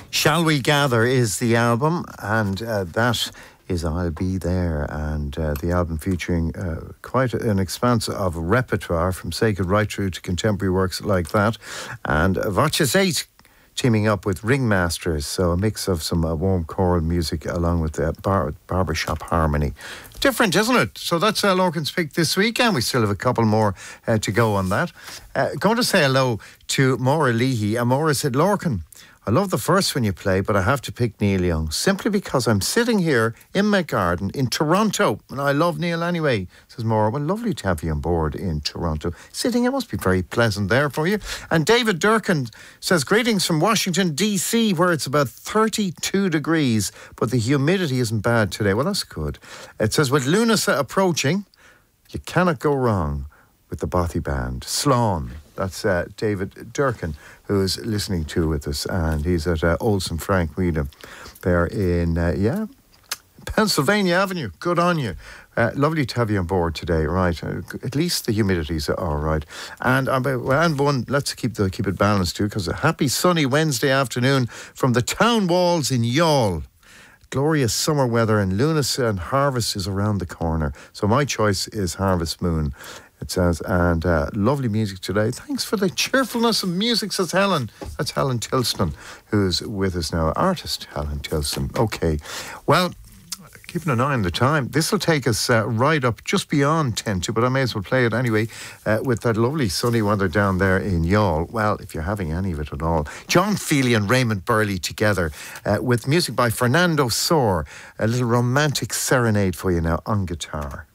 Shall We Gather is the album, and that is I'll Be There, and the album featuring quite an expanse of repertoire from sacred right through to contemporary works like that, and Voces 8 teaming up with Ringmasters, so a mix of some warm choral music along with barbershop harmony. Different, isn't it? So that's Lorcan's Pick this week, and we still have a couple more to go on that. Going to say hello to Maura Leahy, and Maura said, Lorcan, I love the first one you play, but I have to pick Neil Young, simply because I'm sitting here in my garden in Toronto, and I love Neil anyway, says Maura. Well, lovely to have you on board in Toronto. Sitting, it must be very pleasant there for you. And David Durkin says, greetings from Washington, D.C., where it's about 32 degrees, but the humidity isn't bad today. Well, that's good. It says, with Lunasa approaching, you cannot go wrong with the Bothy Band. Slán. That's David Durkin, who is listening to with us, and he's at Olson Frank Weedham there in, Pennsylvania Avenue. Good on you. Lovely to have you on board today, right? At least the humidity's all right. And one, let's keep it balanced too, because a happy sunny Wednesday afternoon from the town walls in Youghal. Glorious summer weather, and Lunasa and Harvest is around the corner. So my choice is Harvest Moon, it says, and lovely music today. Thanks for the cheerfulness of music, says Helen. That's Helen Tilston, who's with us now. Artist Helen Tilston. Okay. Well, keeping an eye on the time, this will take us right up just beyond 10 to, but I may as well play it anyway with that lovely sunny weather down there in Youghal. Well, if you're having any of it at all. John Feely and Raymond Burley together with music by Fernando Sor. A little romantic serenade for you now on guitar.